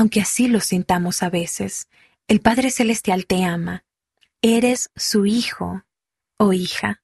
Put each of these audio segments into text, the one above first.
aunque así lo sintamos a veces. El Padre Celestial te ama. Eres su hijo o hija.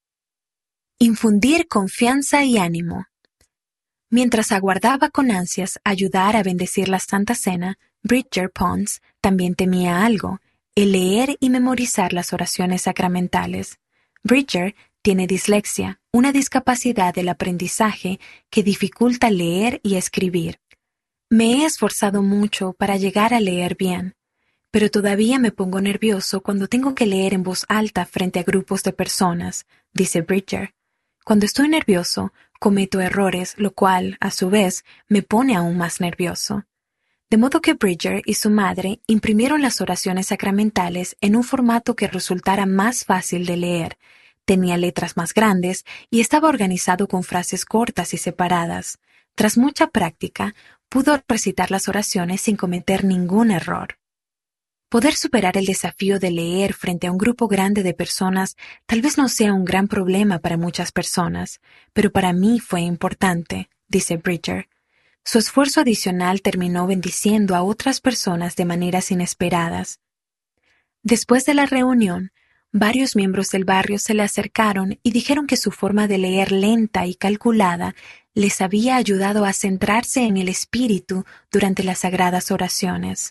Infundir confianza y ánimo. Mientras aguardaba con ansias ayudar a bendecir la Santa Cena, Bridger Pons también temía algo: el leer y memorizar las oraciones sacramentales. Bridger tiene dislexia, una discapacidad del aprendizaje que dificulta leer y escribir. Me he esforzado mucho para llegar a leer bien, pero todavía me pongo nervioso cuando tengo que leer en voz alta frente a grupos de personas, dice Bridger. Cuando estoy nervioso, cometo errores, lo cual, a su vez, me pone aún más nervioso. De modo que Bridger y su madre imprimieron las oraciones sacramentales en un formato que resultara más fácil de leer. Tenía letras más grandes y estaba organizado con frases cortas y separadas. Tras mucha práctica, pudo recitar las oraciones sin cometer ningún error. Poder superar el desafío de leer frente a un grupo grande de personas tal vez no sea un gran problema para muchas personas, pero para mí fue importante, dice Bridger. Su esfuerzo adicional terminó bendiciendo a otras personas de maneras inesperadas. Después de la reunión, varios miembros del barrio se le acercaron y dijeron que su forma de leer lenta y calculada les había ayudado a centrarse en el espíritu durante las sagradas oraciones.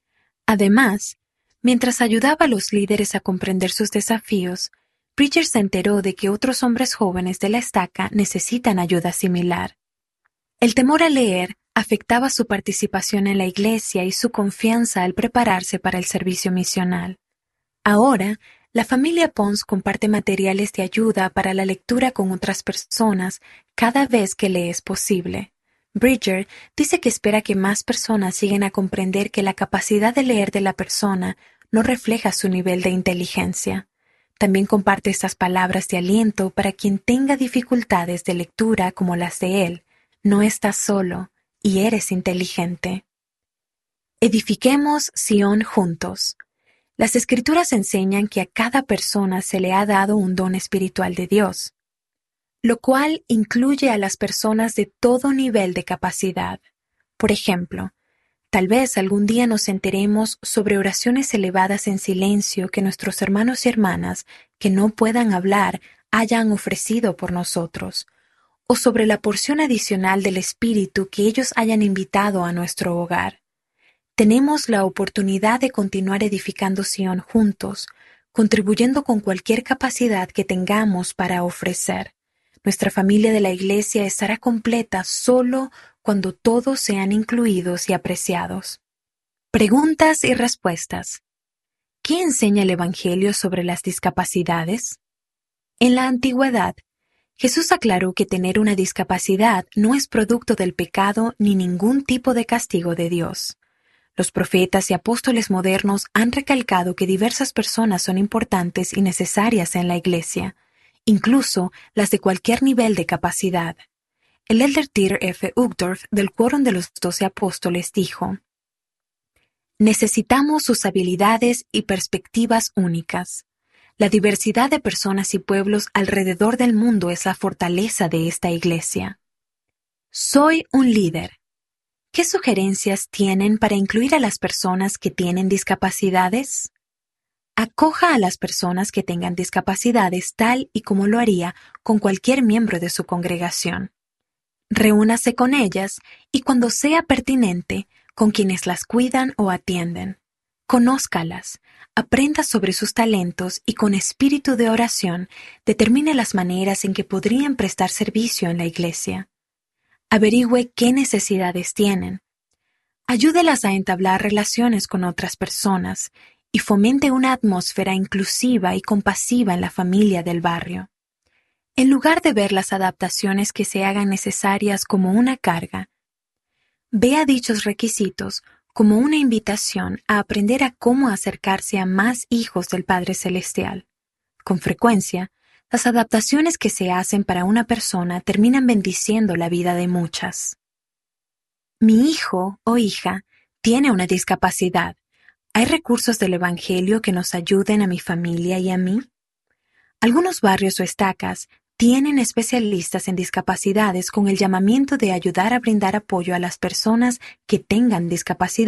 Además, mientras ayudaba a los líderes a comprender sus desafíos, Bridger se enteró de que otros hombres jóvenes de la estaca necesitan ayuda similar. El temor a leer afectaba su participación en la iglesia y su confianza al prepararse para el servicio misional. Ahora, la familia Pons comparte materiales de ayuda para la lectura con otras personas cada vez que le es posible. Bridger dice que espera que más personas lleguen a comprender que la capacidad de leer de la persona no refleja su nivel de inteligencia. También comparte estas palabras de aliento para quien tenga dificultades de lectura como las de él. No estás solo y eres inteligente. Edifiquemos Sion juntos. Las Escrituras enseñan que a cada persona se le ha dado un don espiritual de Dios, lo cual incluye a las personas de todo nivel de capacidad. Por ejemplo, tal vez algún día nos enteremos sobre oraciones elevadas en silencio que nuestros hermanos y hermanas que no puedan hablar hayan ofrecido por nosotros, o sobre la porción adicional del Espíritu que ellos hayan invitado a nuestro hogar. Tenemos la oportunidad de continuar edificando Sion juntos, contribuyendo con cualquier capacidad que tengamos para ofrecer. Nuestra familia de la Iglesia estará completa solo cuando todos sean incluidos y apreciados. Preguntas y respuestas. ¿Qué enseña el Evangelio sobre las discapacidades? En la antigüedad, Jesús aclaró que tener una discapacidad no es producto del pecado ni ningún tipo de castigo de Dios. Los profetas y apóstoles modernos han recalcado que diversas personas son importantes y necesarias en la Iglesia, incluso las de cualquier nivel de capacidad. El elder Dieter F. Uchtdorf del Quórum de los 12 Apóstoles dijo: necesitamos sus habilidades y perspectivas únicas. La diversidad de personas y pueblos alrededor del mundo es la fortaleza de esta Iglesia. Soy un líder. ¿Qué sugerencias tienen para incluir a las personas que tienen discapacidades? Acoja a las personas que tengan discapacidades tal y como lo haría con cualquier miembro de su congregación. Reúnase con ellas y, cuando sea pertinente, con quienes las cuidan o atienden. Conózcalas, aprenda sobre sus talentos y, con espíritu de oración, determine las maneras en que podrían prestar servicio en la Iglesia. Averigüe qué necesidades tienen. Ayúdelas a entablar relaciones con otras personas y fomente una atmósfera inclusiva y compasiva en la familia del barrio. En lugar de ver las adaptaciones que se hagan necesarias como una carga, vea dichos requisitos como una invitación a aprender a cómo acercarse a más hijos del Padre Celestial. Con frecuencia, las adaptaciones que se hacen para una persona terminan bendiciendo la vida de muchas. Mi hijo o hija tiene una discapacidad. ¿Hay recursos del Evangelio que nos ayuden a mi familia y a mí? Algunos barrios o estacas tienen especialistas en discapacidades con el llamamiento de ayudar a brindar apoyo a las personas que tengan discapacidad